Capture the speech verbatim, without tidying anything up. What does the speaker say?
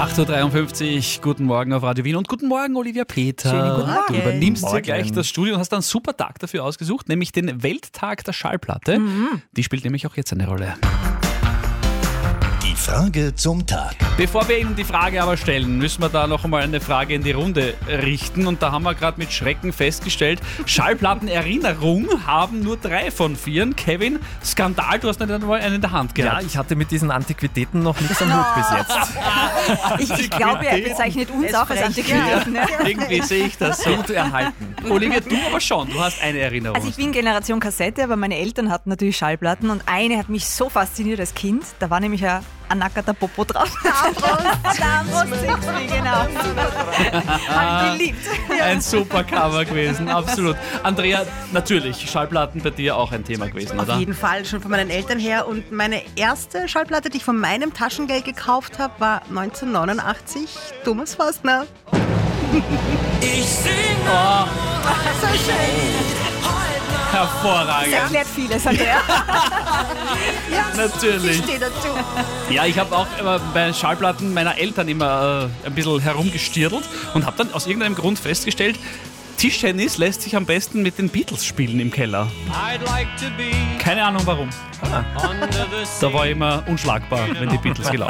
acht Uhr dreiundfünfzig, guten Morgen auf Radio Wien und guten Morgen, Olivia Peter. Schönen guten Morgen. Du übernimmst Morgen. hier gleich das Studio und hast einen super Tag dafür ausgesucht, nämlich den Welttag der Schallplatte. Mhm. Die spielt nämlich auch jetzt eine Rolle. Die Frage zum Tag. Bevor wir Ihnen die Frage aber stellen, müssen wir da noch einmal eine Frage in die Runde richten. Und da haben wir gerade mit Schrecken festgestellt, Schallplattenerinnerung haben nur drei von vier. Kevin, Skandal, du hast nicht einmal einen in der Hand Ja, gehabt. ich hatte mit diesen Antiquitäten noch nichts am Hut bis jetzt. Ich, ich glaube, er bezeichnet uns auch als Antiquitäten. Ne? Irgendwie sehe ich das so. Gut erhalten. Olivia, du aber schon, du hast eine Erinnerung. Also ich bin Generation Kassette, aber meine Eltern hatten natürlich Schallplatten und eine hat mich so fasziniert als Kind. Da war nämlich ein Anakata Popo drauf. Davos Sixty, genau. Hab ich geliebt. Ein super Cover gewesen, absolut. Andrea, natürlich, Schallplatten bei dir auch ein Thema gewesen, Auf oder? jeden Fall, schon von meinen Eltern her. Und meine erste Schallplatte, die ich von meinem Taschengeld gekauft habe, war neunzehnhundertneunundachtzig, Thomas Forstner. Ich singe Oh, So schön. Das hervorragend, erklärt vieles, Andrea. natürlich. Ich stehe dazu. Ja, ich habe auch immer bei Schallplatten meiner Eltern immer äh, ein bisschen herumgestirrt und habe dann aus irgendeinem Grund festgestellt, Tischtennis lässt sich am besten mit den Beatles spielen im Keller. Keine Ahnung warum. Da war ich immer unschlagbar, wenn die Beatles gelaufen